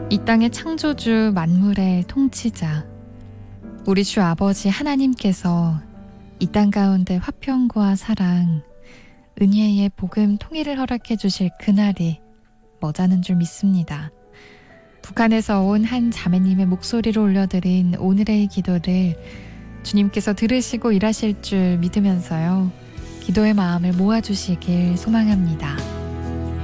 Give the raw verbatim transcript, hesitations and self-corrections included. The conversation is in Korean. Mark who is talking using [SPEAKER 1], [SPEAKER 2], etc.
[SPEAKER 1] 이 땅의 창조주 만물의 통치자 우리 주 아버지 하나님께서 이 땅 가운데 화평과 사랑, 은혜의 복음 통일을 허락해 주실 그날이 머지않은 줄 믿습니다. 북한에서 온 한 자매님의 목소리로 올려드린 오늘의 기도를 주님께서 들으시고 일하실 줄 믿으면서요. 기도의 마음을 모아주시길 소망합니다.